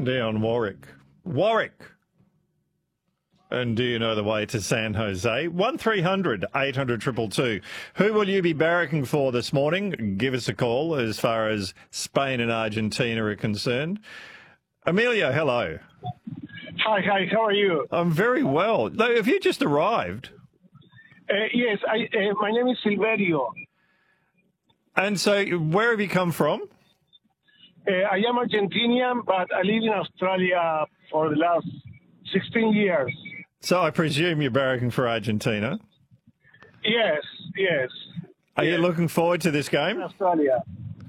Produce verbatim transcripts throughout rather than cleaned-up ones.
Dion Warwick. Warwick! And do you know the way to San Jose? one three hundred eight hundred two two two. Who will you be barracking for this morning? Give us a call as far as Spain and Argentina are concerned. Emilio, hello. Hi, hi, how are you? I'm very well. Though, have you just arrived? Uh, yes, I, uh, my name is Silverio. And so where have you come from? Uh, I am Argentinian, but I live in Australia for the last sixteen years. So I presume you're barracking for Argentina? Yes, yes. Are yes. you looking forward to this game? Australia.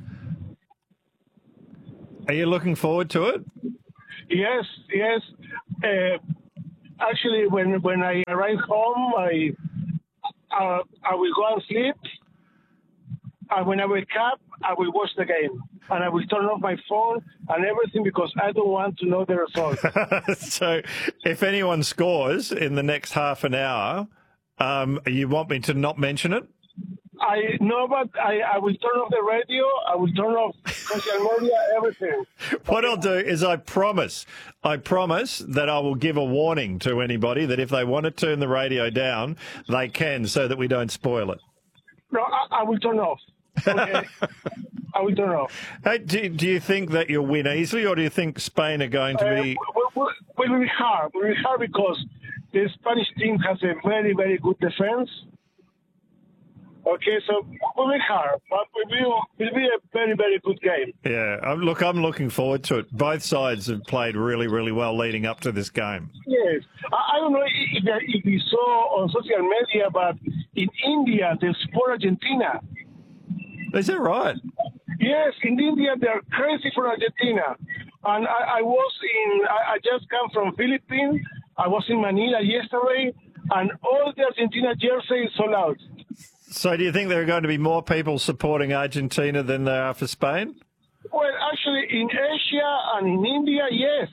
Are you looking forward to it? Yes, yes. Uh, actually, when when I arrive home, I uh, I will go and sleep. And when I wake up, I will watch the game. And I will turn off my phone and everything because I don't want to know the result. So if anyone scores in the next half an hour, um, you want me to not mention it? I know, but I, I will turn off the radio. I will turn off social media, everything. What I'll do is I promise, I promise that I will give a warning to anybody that if they want to turn the radio down, they can so that we don't spoil it. No, I, I will turn off. Okay. I will turn off. Hey, do, do you think that you'll win easily, or do you think Spain are going to be... Uh, will, will, will be hard. Will be hard because the Spanish team has a very, very good defense. Okay, so will be hard, but it will, will be a very, very good game. Yeah, um, look, I'm looking forward to it. Both sides have played really, really well leading up to this game. Yes. I, I don't know if, if you saw on social media, but in India, they support Argentina. Is that right? Yes, in India, they're crazy for Argentina. And I, I was in, I, I just come from Philippines. I was in Manila yesterday, and all the Argentina jerseys sold out. So do you think there are going to be more people supporting Argentina than there are for Spain? Well, actually, in Asia and in India, yes.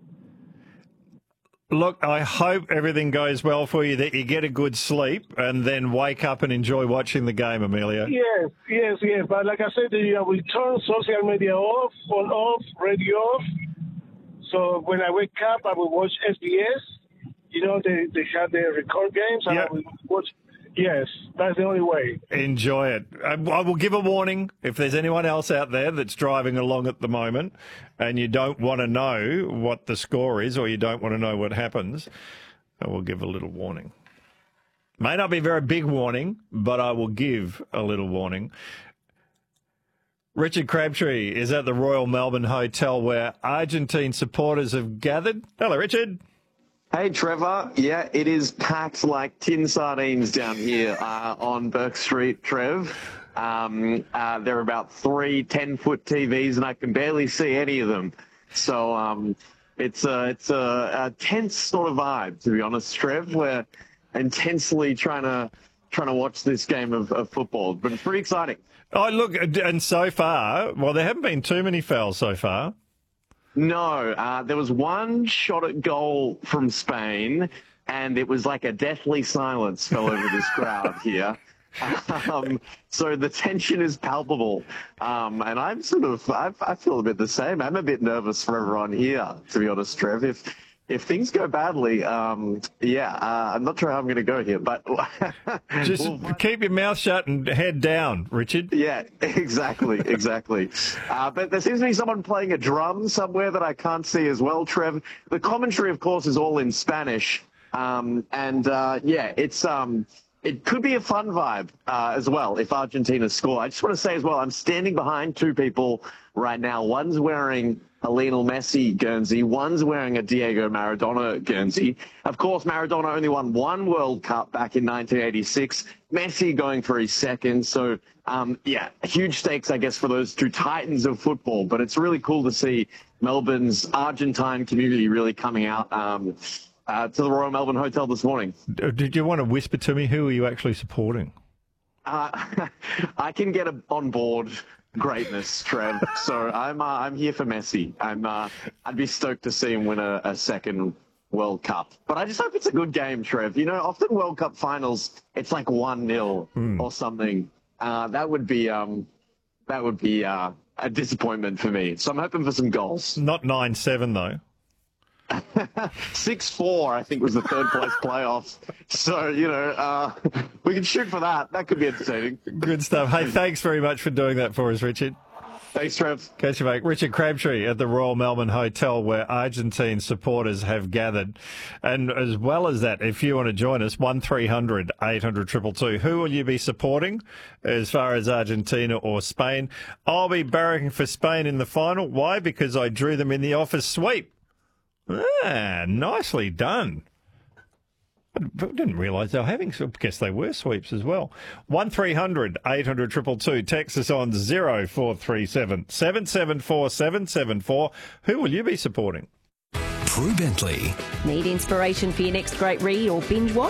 Look, I hope everything goes well for you, that you get a good sleep and then wake up and enjoy watching the game, Emilio. Yes, yes, yes. But like I said, I will turn social media off, phone off, radio off. So when I wake up, I will watch S B S. You know, they, they have the record games, and yep. I will watch. Yes, that's the only way. Enjoy it. I, I will give a warning if there's anyone else out there that's driving along at the moment and you don't want to know what the score is or you don't want to know what happens, I will give a little warning. May not be a very big warning, but I will give a little warning. Richard Crabtree is at the Royal Melbourne Hotel where Argentine supporters have gathered. Hello, Richard. Hey, Trevor. Yeah, it is packed like tin sardines down here uh, on Burke Street, Trev. Um, uh, there are about three ten-foot T Vs, and I can barely see any of them. So um, it's, a, it's a, a tense sort of vibe, to be honest, Trev. We're intensely trying to trying to watch this game of, of football, but it's pretty exciting. Oh, look, and so far, well, there haven't been too many fouls so far. No, uh, there was one shot at goal from Spain, and it was like a deathly silence fell over this crowd here. Um, so the tension is palpable, um, and I'm sort of, I, I feel a bit the same. I'm a bit nervous for everyone here, to be honest, Trev. If if things go badly, um, yeah, uh, I'm not sure how I'm going to go here, but just we'll, keep your mouth shut and head down, Richard. Yeah, exactly, exactly. uh, but there seems to be someone playing a drum somewhere that I can't see as well, Trev. The commentary, of course, is all in Spanish, um, and uh, yeah, it's um, it could be a fun vibe uh, as well if Argentina score. I just want to say as well, I'm standing behind two people right now. One's wearing a Lionel Messi Guernsey. One's wearing a Diego Maradona Guernsey. Of course, Maradona only won one World Cup back in nineteen eighty-six. Messi going for his second. So, um, yeah, huge stakes, I guess, for those two titans of football. But it's really cool to see Melbourne's Argentine community really coming out um, uh, to the Royal Melbourne Hotel this morning. Did you want to whisper to me who are you actually supporting? Uh, I can get a, on board greatness, Trev. So I'm uh, I'm here for Messi. I'm uh, I'd be stoked to see him win a, a second World Cup. But I just hope it's a good game, Trev. You know, often World Cup finals, it's like one nil mm. or something. Uh, that would be um, that would be uh, a disappointment for me. So I'm hoping for some goals. Not nine seven, though. six four, I think, was the third place playoff. So, you know, uh, we can shoot for that. That could be entertaining. Good stuff. Hey, thanks very much for doing that for us, Richard. Thanks, Trev. Catch you, mate. Richard Crabtree at the Royal Melbourne Hotel, where Argentine supporters have gathered. And as well as that, if you want to join us, one three hundred eight hundred two two two. Who will you be supporting as far as Argentina or Spain? I'll be barracking for Spain in the final. Why? Because I drew them in the office sweep. Ah, nicely done. I didn't realise they were having, so I guess they were sweeps as well. one three hundred eight hundred two two two. Text us on zero four three seven seven seven four seven seven four. Who will you be supporting? Prue Bentley. Need inspiration for your next great read or binge watch?